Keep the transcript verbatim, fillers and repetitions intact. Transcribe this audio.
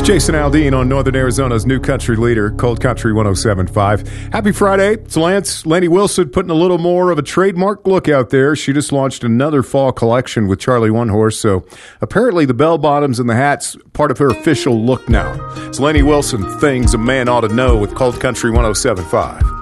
Jason Aldean on Northern Arizona's new country leader, Cold Country one oh seven point five. Happy Friday. It's Lance. Lainey Wilson putting a little more of a trademark look out there. She just launched another fall collection with Charlie One Horse, so apparently the bell bottoms and the hats part of her official look now. It's Lainey Wilson, Things a Man Ought to Know with Cold Country one oh seven point five.